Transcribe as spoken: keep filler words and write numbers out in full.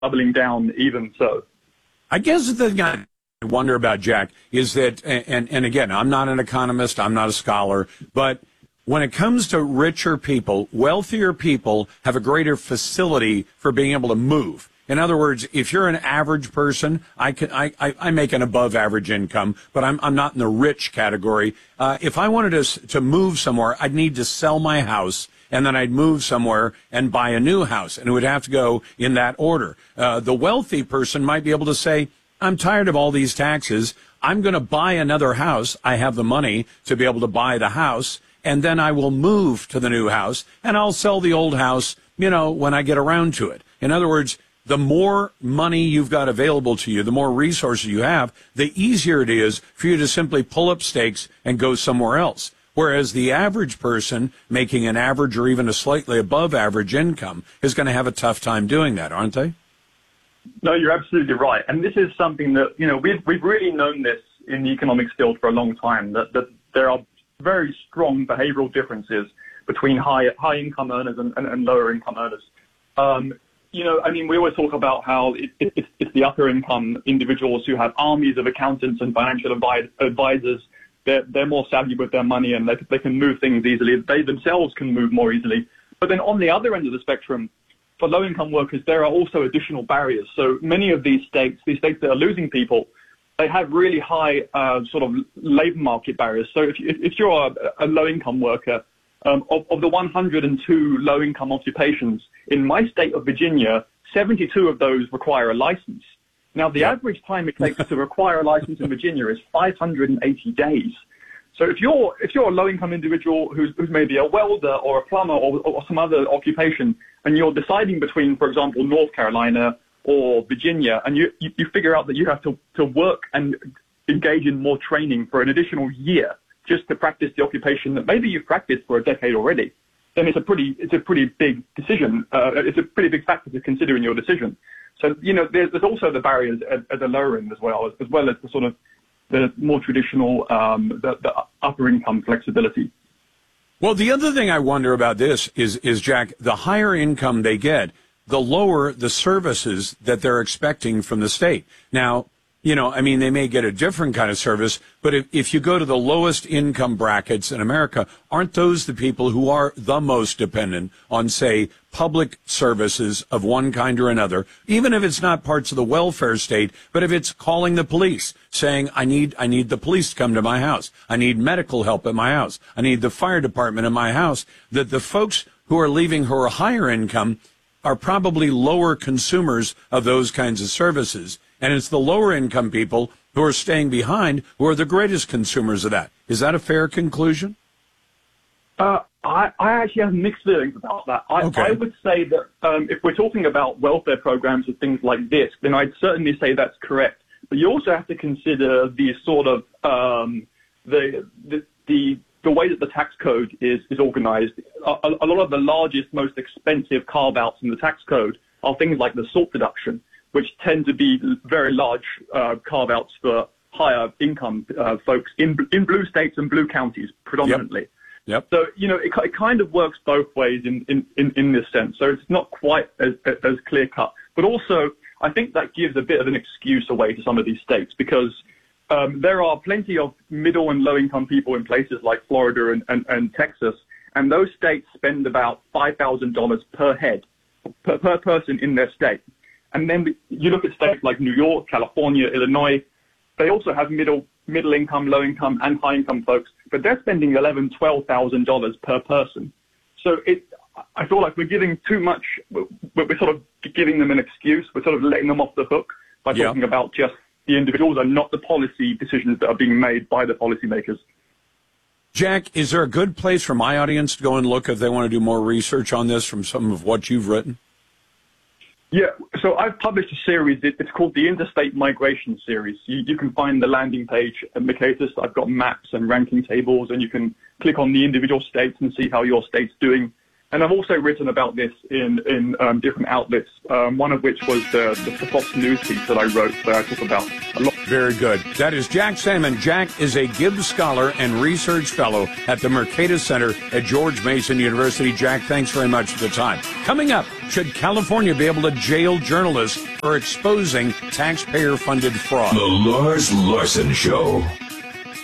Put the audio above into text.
doubling down even so. I guess the thing I wonder about, Jack, is that, and, and again, I'm not an economist, I'm not a scholar, but when it comes to richer people, wealthier people have a greater facility for being able to move. In other words, if you're an average person, I can I, I, I make an above average income, but I'm I'm not in the rich category. Uh, if I wanted to to move somewhere, I'd need to sell my house, and then I'd move somewhere and buy a new house, and it would have to go in that order. Uh, the wealthy person might be able to say, I'm tired of all these taxes. I'm going to buy another house. I have the money to be able to buy the house, and then I will move to the new house, and I'll sell the old house, you know, when I get around to it. In other words, the more money you've got available to you, the more resources you have, the easier it is for you to simply pull up stakes and go somewhere else. Whereas the average person making an average or even a slightly above average income is going to have a tough time doing that, aren't they? No, you're absolutely right. And this is something that, you know, we've, we've really known this in the economics field for a long time, that, that there are very strong behavioral differences between high, high income earners and, and, and lower income earners. Um, You know, I mean, we always talk about how it, it, it's, it's the upper income individuals who have armies of accountants and financial advi- advisors. They're, they're more savvy with their money, and they, they can move things easily. They themselves can move more easily. But then on the other end of the spectrum, for low income workers, there are also additional barriers. So many of these states, these states that are losing people, they have really high uh, sort of labor market barriers. So if, if, if you're a, a low income worker, Um, of, of the one hundred two low-income occupations in my state of Virginia, seventy-two of those require a license. Now, the yeah. average time it takes to require a license in Virginia is five hundred eighty days. So if you're if you're a low-income individual who's, who's maybe a welder or a plumber or, or some other occupation, and you're deciding between, for example, North Carolina or Virginia, and you, you, you figure out that you have to, to work and engage in more training for an additional year just to practice the occupation that maybe you've practiced for a decade already, then it's a pretty it's a pretty big decision. Uh, it's a pretty big factor to consider in your decision. So, you know, there's, there's also the barriers at, at the lower end as well, as, as well as the sort of the more traditional, um, the, the upper income flexibility. Well, the other thing I wonder about this is, is Jack, the higher income they get, the lower the services that they're expecting from the state. Now, you know, I mean, they may get a different kind of service, but if, if you go to the lowest income brackets in America, aren't those the people who are the most dependent on, say, public services of one kind or another, even if it's not parts of the welfare state, but if it's calling the police, saying, I need, I need the police to come to my house. I need medical help at my house. I need the fire department in my house. That the folks who are leaving who are higher income are probably lower consumers of those kinds of services. And it's the lower income people who are staying behind who are the greatest consumers of that. Is that a fair conclusion? Uh, I, I actually have mixed feelings about that. I, okay. I would say that um, if we're talking about welfare programs and things like this, then I'd certainly say that's correct. But you also have to consider the sort of um, the, the the the way that the tax code is is organized. A, a lot of the largest, most expensive carve-outs in the tax code are things like the SALT deduction, which tend to be very large uh, carve-outs for higher income uh, folks in in blue states and blue counties predominantly. Yep. Yep. So, you know, it, it kind of works both ways in, in, in, in this sense. So it's not quite as, as clear cut. But also, I think that gives a bit of an excuse away to some of these states because um, there are plenty of middle and low income people in places like Florida and, and, and Texas. And those states spend about five thousand dollars per head, per, per person in their state. And then you look at states like New York, California, Illinois. They also have middle middle income, low income, and high income folks, but they're spending eleven, twelve thousand dollars per person. So it, I feel like we're giving too much. We're sort of giving them an excuse. We're sort of letting them off the hook by yeah. talking about just the individuals and not the policy decisions that are being made by the policymakers. Jack, is there a good place for my audience to go and look if they want to do more research on this from some of what you've written? Yeah, so I've published a series. It's called the Interstate Migration Series. You, you can find the landing page at Mercatus. I've got maps and ranking tables, and you can click on the individual states and see how your state's doing. And I've also written about this in, in um, different outlets, um, one of which was the, the, the Fox News piece that I wrote, where I talk about a lot. Very good. That is Jack Salmon. Jack is a Gibbs Scholar and Research Fellow at the Mercatus Center at George Mason University. Jack, thanks very much for the time. Coming up, Should California be able to jail journalists for exposing taxpayer-funded fraud? The Lars Larson Show.